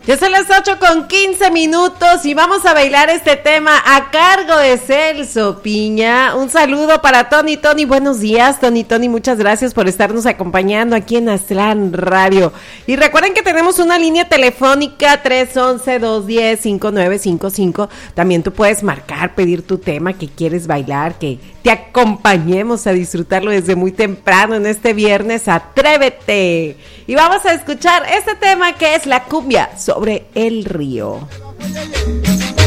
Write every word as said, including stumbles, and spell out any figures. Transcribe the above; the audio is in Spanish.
Ya son las ocho con quince minutos y vamos a bailar este tema a cargo de Celso Piña. Un saludo para Tony. Tony, buenos días. Tony, Tony, muchas gracias por estarnos acompañando aquí en Aztlán Radio. Y recuerden que tenemos una línea telefónica tres once, dos diez, cinco nueve cinco cinco. También tú puedes marcar, pedir tu tema que quieres bailar, que te acompañemos a disfrutarlo desde muy temprano en este viernes. Atrévete. Y vamos a escuchar este tema que es la cumbia sobre el río.